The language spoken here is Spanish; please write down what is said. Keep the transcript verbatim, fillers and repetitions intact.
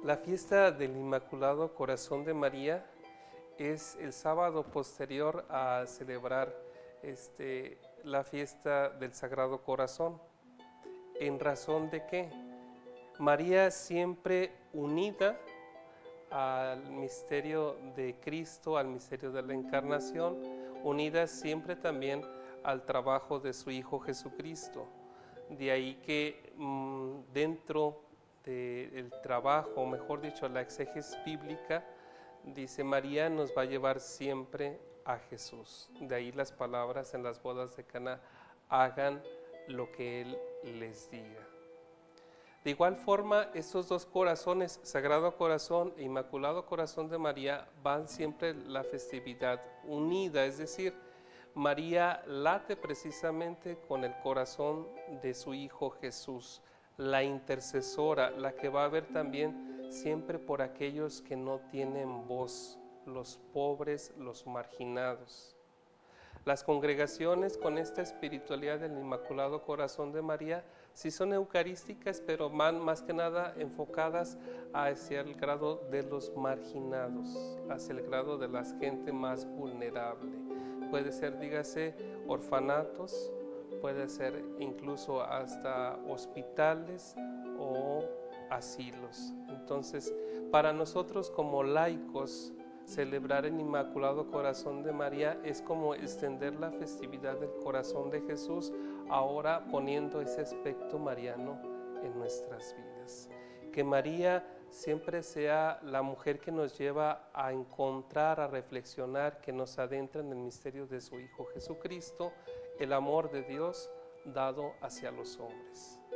La fiesta del Inmaculado Corazón de María es el sábado posterior a celebrar este, la fiesta del Sagrado Corazón. ¿En razón de qué? María siempre unida al misterio de Cristo, al misterio de la Encarnación, unida siempre también al trabajo de su Hijo Jesucristo. De ahí que mmm, dentro del trabajo, o mejor dicho, la exégesis bíblica, dice María nos va a llevar siempre a Jesús. De ahí las palabras en las bodas de Caná: hagan lo que Él les diga. De igual forma, estos dos corazones, Sagrado Corazón e Inmaculado Corazón de María, van siempre la festividad unida, es decir, María late precisamente con el corazón de su Hijo Jesús, la intercesora, la que va a ver también siempre por aquellos que no tienen voz, los pobres, los marginados. Las congregaciones con esta espiritualidad del Inmaculado Corazón de María sí son eucarísticas, pero van más que nada enfocadas hacia el grado de los marginados, hacia el grado de la gente más vulnerable. Puede ser, dígase, orfanatos, puede ser incluso hasta hospitales o asilos. Entonces, para nosotros como laicos, celebrar el Inmaculado Corazón de María es como extender la festividad del corazón de Jesús, ahora poniendo ese aspecto mariano en nuestras vidas. Que María siempre sea la mujer que nos lleva a encontrar, a reflexionar, que nos adentra en el misterio de su Hijo Jesucristo, el amor de Dios dado hacia los hombres.